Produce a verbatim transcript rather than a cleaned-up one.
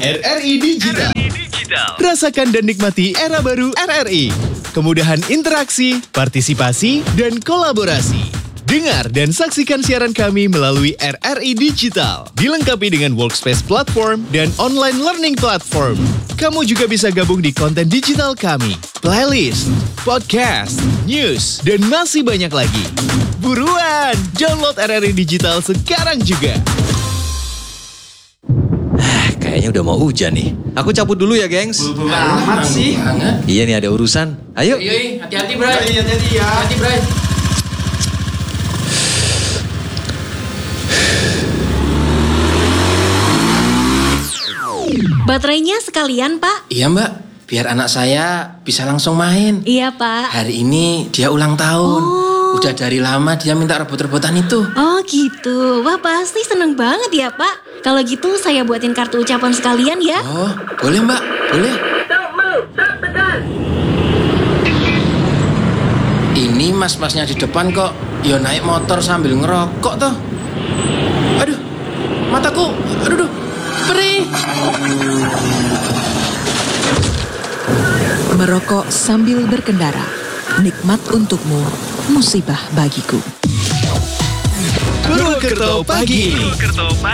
R R I Digital. Rasakan dan nikmati era baru R R I. Kemudahan interaksi, partisipasi, dan kolaborasi. Dengar dan saksikan siaran kami melalui R R I Digital. Dilengkapi dengan workspace platform dan online learning platform. Kamu juga bisa gabung di konten digital kami, playlist, podcast, news, dan masih banyak lagi. Buruan, download R R I Digital sekarang juga. Kayaknya udah mau hujan nih. Aku cabut dulu ya, gengs. Buru-buru amat sih. Iya nih, ada urusan. Ayo. Iya, hati-hati, Bray. Hati-hati ya. Hati, Bray. Baterainya sekalian, Pak. Iya, Mbak. Biar anak saya bisa langsung main. Iya, Pak. Hari ini dia ulang tahun. Oh. Udah dari lama dia minta rebut-rebutan itu. Oh gitu. Wah, pasti seneng banget ya, Pak. Kalau gitu saya buatin kartu ucapan sekalian ya. Oh, boleh, Mbak. Boleh. Ini mas-masnya di depan kok yo naik motor sambil ngerokok toh. Aduh, mataku. Aduh, aduh. Perih. Merokok sambil berkendara, nikmat untukmu, musibah bagiku. Purwokerto Pagi.